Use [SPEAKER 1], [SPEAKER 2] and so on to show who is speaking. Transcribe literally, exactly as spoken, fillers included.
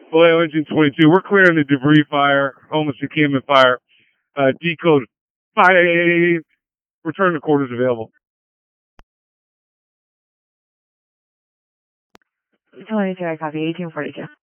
[SPEAKER 1] Vallejo Engine twenty-two. We're clearing the debris fire, homeless encampment fire. Uh, decode five. Return to quarters available.
[SPEAKER 2] twenty-two, I copy. eighteen forty-two.